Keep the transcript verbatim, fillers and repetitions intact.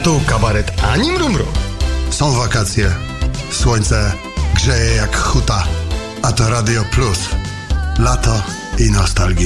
tu kabaret ani mrumru. Są wakacje, słońce grzeje jak huta, a to Radio Plus. Lato i nostalgia.